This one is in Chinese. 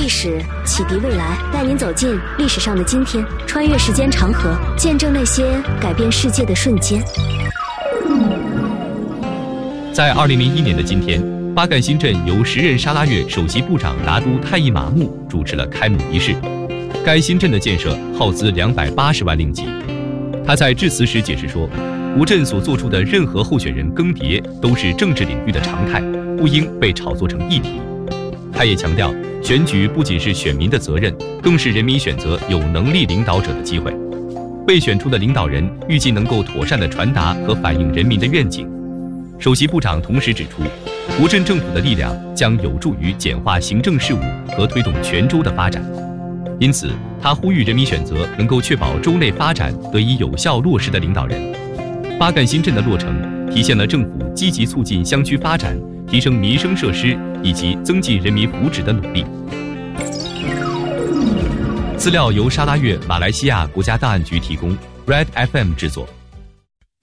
史，启迪未来，带您走进历史上的今天，穿越时间长河，见证那些改变世界的瞬间。 在2001年的今天，巴干新镇由时任沙拉越首席部长拿督泰伊马木主持了开幕仪式。该新镇的建设耗资280万令吉。他在致辞时解释说，吴镇所做出的任何候选人更迭都是政治领域的常态，不应被炒作成议题。他也强调，选举不仅是选民的责任，更是人民选择有能力领导者的机会。被选出的领导人预计能够妥善地传达和反映人民的愿景。首席部长同时指出，吴镇政府的力量将有助于简化行政事务和推动全州的发展。因此，他呼吁人民选择能够确保州内发展得以有效落实的领导人。巴干新镇的落成，体现了政府积极促进乡区发展、提升民生设施以及增进人民福祉的努力。资料由沙拉越马来西亚国家档案局提供 ，Red FM 制作。